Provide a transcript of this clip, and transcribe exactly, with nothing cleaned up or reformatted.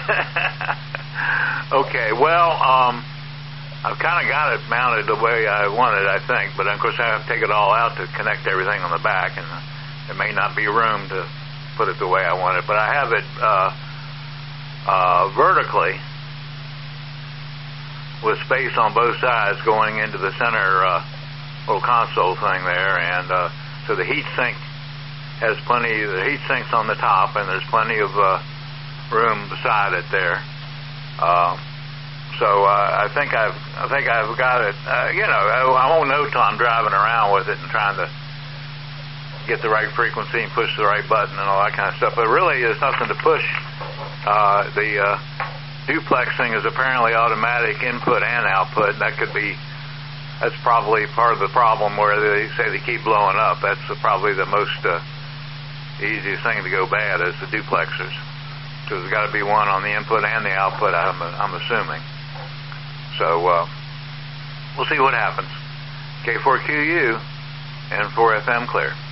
Okay, well, um, I've kind of got it mounted the way I want it, I think, but of course I have to take it all out to connect everything on the back, and there may not be room to put it the way I want it, but I have it uh, uh, vertically with space on both sides going into the center uh, little console thing there, and uh, so the heat sink has plenty, the heat sink's on the top, and there's plenty of uh, room beside it there. Uh, so uh, I think I've, I think I've got it. Uh, you know, I, I won't know till I'm driving around with it and trying to get the right frequency and push the right button and all that kind of stuff. But really, there's nothing to push. Uh, the uh, duplexing is apparently automatic input and output. That could be. That's probably part of the problem where they say they keep blowing up. That's probably the most uh, the easiest thing to go bad is the duplexers. So there's got to be one on the input and the output, I'm, I'm assuming. So uh, we'll see what happens. K four Q U and four F M clear.